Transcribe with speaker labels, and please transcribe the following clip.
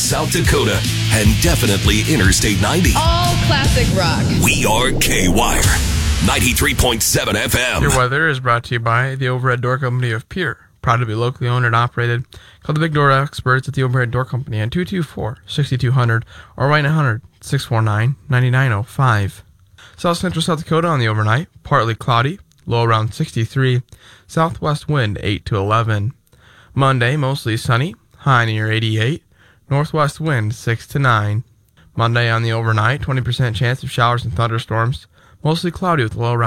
Speaker 1: South Dakota, and definitely Interstate 90.
Speaker 2: All classic rock.
Speaker 1: We are K-Wire, 93.7 FM.
Speaker 3: Your weather is brought to you by the Overhead Door Company of Pierre. Proud to be locally owned and operated. Call the Big Door experts at the Overhead Door Company at 224-6200 or 1-800-649-9905. South Central South Dakota on the overnight, partly cloudy, low around 63. Southwest wind 8 to 11. Monday, mostly sunny, high near 88. Northwest wind 6 to 9. Monday on the overnight, 20% chance of showers and thunderstorms, mostly cloudy with a low around